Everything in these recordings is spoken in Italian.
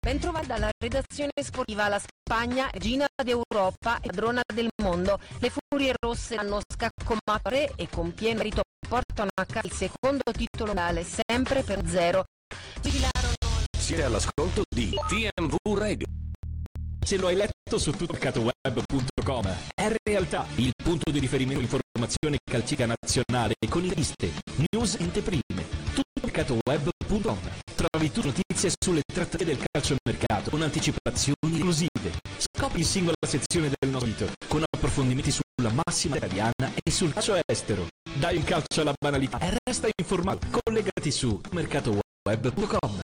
Bentrovata dalla redazione sportiva. La Spagna, regina d'Europa e padrona del mondo. Le furie rosse hanno scaccomato re e con pieno merito portano a casa il secondo titolo mondiale, sempre per 0. Siete all'ascolto di TMV Radio. Se lo hai letto su tuttomercatoweb.com, è realtà il punto di riferimento informazione calcistica nazionale con le liste, news e anteprime. Tuttomercatoweb.com. Trovi tutte notizie sulle trattative del calciomercato con anticipazioni esclusive. Scopri in singola sezione del nostro sito con approfondimenti sulla massima italiana e sul calcio estero. Dai un calcio alla banalità e resta informato. Collegati su mercatoweb.com.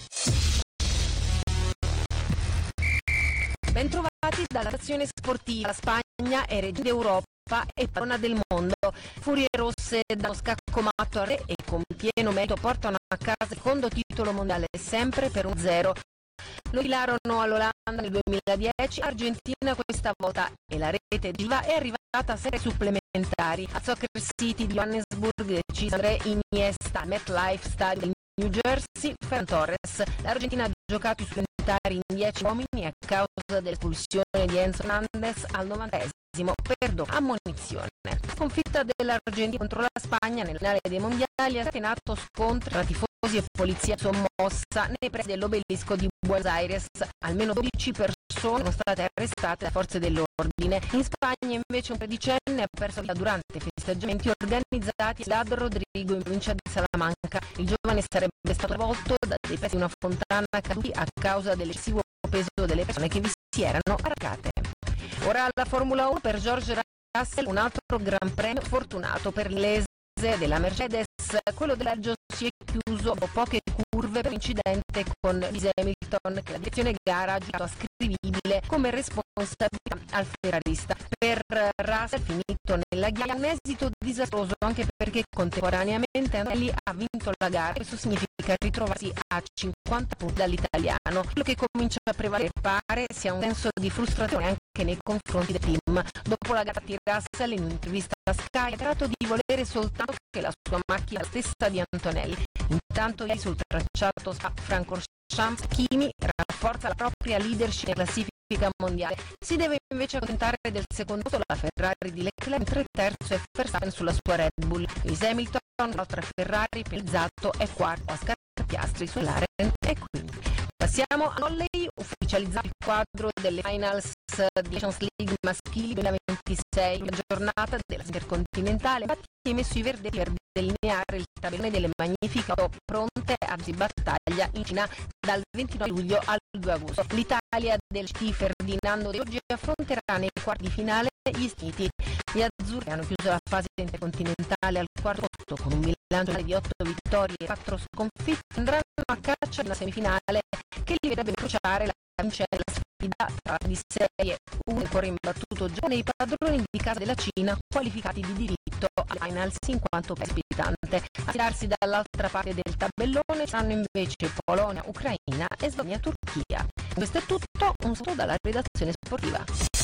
Bentrovati dalla redazione sportiva. La Spagna è regina d'Europa e padrona del mondo. Furie rosse danno scaccomato a re e con pieno merito portano a casa il secondo titolo mondiale, sempre per 1-0. Lo filarono all'Olanda nel 2010, Argentina questa volta, e la rete diva è arrivata a 6 supplementari. A Soccer City di Johannesburg ci sono Iniesta, MetLife Stadium New Jersey, Ferran Torres. L'Argentina ha giocato i supplementari in 10 uomini a causa dell'espulsione di Enzo Fernandez al 90esimo per ammonizione. Sconfitta dell'Argentina contro la Spagna nel finale dei mondiali ha scatenato scontri tra tifosi e polizia sommossa nei pressi dell'obelisco di Buenos Aires. Almeno 12 persone sono state arrestate da forze dell'ordine. In Spagna invece un tredicenne ha perso la vita durante festeggiamenti organizzati da Rodrigo in provincia di Salamanca. Il giovane sarebbe stato avvolto da dei pezzi di una fontana caduti a causa dell'eccessivo peso delle persone che vi si erano arcate. Ora alla Formula 1 per George Russell, un altro gran premio fortunato per l'inglese della Mercedes. Quello del Belgio si è chiuso dopo poche curve per incidente con Lewis Hamilton, che la direzione gara ha giurato ascrivibile come responsabilità al ferrarista. Per Russell, finito nella ghiaia, un esito disastroso anche perché contemporaneamente Antonelli ha vinto la gara. Questo significa ritrovarsi a 50 punti dall'italiano. Quello che comincia a prevalere pare sia un senso di frustrazione anche nei confronti del team. Dopo la gara di Russell, in un'intervista a Sky, ha dichiarato di volere soltanto che la sua macchina sia la stessa di Antonelli. Intanto ieri sul tracciato Francorchamps, Kimi rafforza la propria leadership in classifica mondiale. Si deve invece accontentare del secondo posto la Ferrari di Leclerc, mentre terzo è Verstappen sulla sua Red Bull. Lewis Hamilton, l'altra Ferrari penalizzato, è quarto a Piastri sull'Aren e quindi passiamo a volley. Ufficializzato il quadro delle finals di Nations League maschili 2026, la giornata della intercontinentale ha messo i verdetti per delineare il tabellone delle Magnifiche pronte a battaglia in Cina dal 29 luglio al 2 agosto. L'Italia del CT Ferdinando De Oggi affronterà nei quarti di finale gli Stati Uniti. Gli azzurri hanno chiuso la fase intercontinentale al quarto posto con un bilancio di 8 vittorie e 4 sconfitte. Andranno a caccia di una semifinale che li vedrebbe incrociare la vincente sfida di serie 1 ancora imbattuto già nei padroni di casa della Cina, qualificati di diritto alle finals in quanto ospitante. A tirarsi dall'altra parte del tabellone saranno invece Polonia, Ucraina e Slovenia, Turchia. Questo è tutto, un saluto dalla redazione sportiva.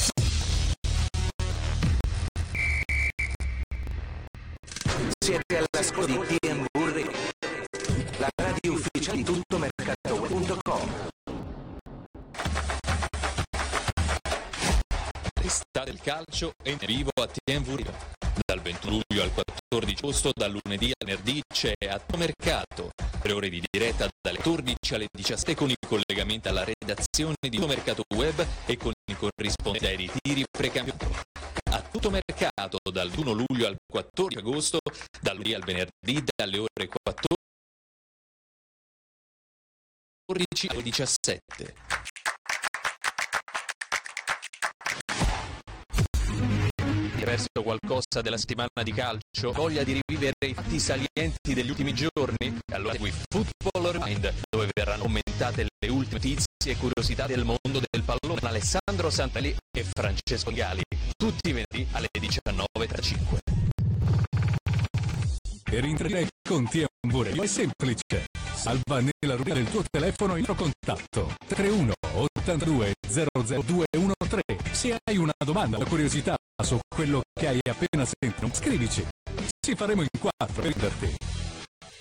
Siete all'ascolto di TMV Radio, la radio ufficiale di tuttomercatoweb.com. L'estate del calcio è in arrivo a TMV Radio. Dal 21 luglio al 14 agosto, dal lunedì al venerdì, c'è a Mercato. 3 ore di diretta dalle 14 alle 17 con i collegamenti alla redazione di Tutto Mercato Web e con i corrispondenti ai ritiri precampionato. A Tutto Mercato dal 1 luglio al 14 agosto, dal lunedì al venerdì dalle ore 14 alle 17. Hai perso qualcosa della settimana di calcio? Voglia di rivivere i fatti salienti degli ultimi giorni? Allora segui Football Rewind, dove verranno commentate le ultime notizie e curiosità del mondo del pallone con Alessandro Santelli e Francesco Gali, tutti i venerdì alle 19:35. Per interagire con TMV Radio è semplice. Salva nella rubrica del tuo telefono il tuo contatto 31 82 00213. Se hai una domanda o curiosità su quello che hai appena sentito, scrivici. Ci faremo in 4 per te.